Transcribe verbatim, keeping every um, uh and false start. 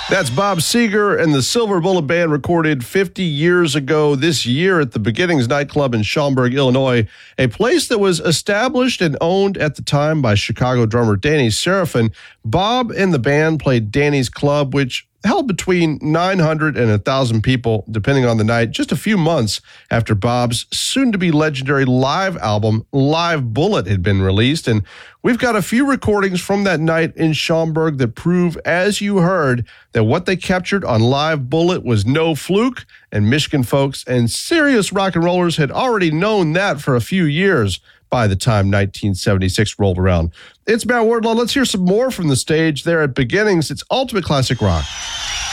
That's Bob Seger and the Silver Bullet Band, recorded fifty years ago this year at the Beginnings nightclub in Schaumburg, Illinois, a place that was established and owned at the time by Chicago drummer Danny Seraphine. Bob and the band played Danny's Club, which held between nine hundred and one thousand people, depending on the night, just a few months after Bob's soon-to-be legendary live album, Live Bullet, had been released. And we've got a few recordings from that night in Schaumburg that prove, as you heard, that what they captured on Live Bullet was no fluke, and Michigan folks and serious rock and rollers had already known that for a few years by the time nineteen seventy-six rolled around. It's Matt Wardlaw. Let's hear some more from the stage there at Beginnings. It's Ultimate Classic Rock.